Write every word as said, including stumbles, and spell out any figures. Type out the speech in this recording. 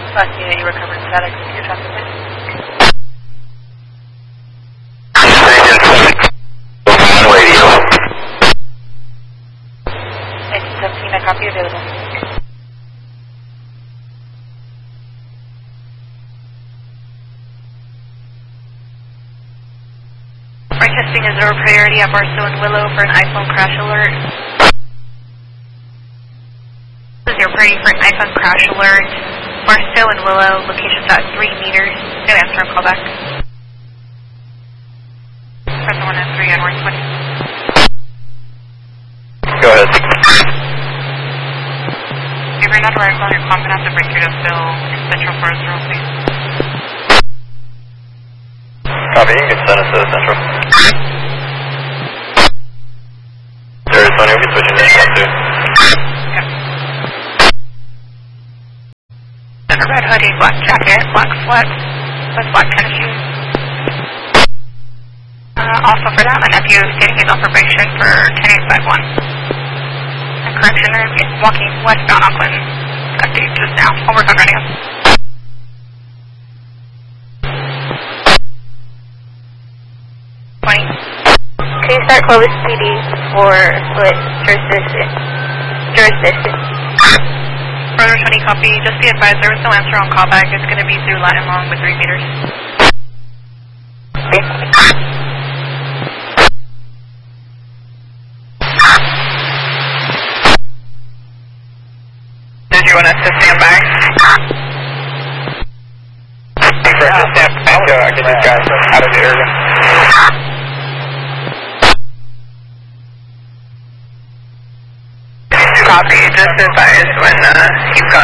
Last unit, you recovered static. Your traffic light. Radio. nineteen seventeen, a copy available. We're testing a zero priority at Barstow and Willow for an iPhone crash alert. This is your priority for an iPhone crash alert. Barstow and Willow, locations at three meters. No answer on callback. Press one and three on one twenty. Go ahead. If you're not arrived on your comm, gonna have to break your still in Central Forest Road, please. Copy, you can send us to the Central. There is one, you can switch into Central too. Okay. And a red hoodie, black jacket, black sweats, with black tennis shoes. Uh, also for that, my nephew is stating he's on probation for ten eight five one. And correction, they're walking westbound on Clinton. Active just now. I'll work on running him. twenty. Can you start Clovis P D for split jurisdiction? Jurisdiction. Further twenty copy. Just be advised there was no answer on callback. It's going to be through Latin Long with three meters. Okay. Did you want us to stand by? For us to stand back, so I can just guys out of the area. Copy. Just advise when uh, you've got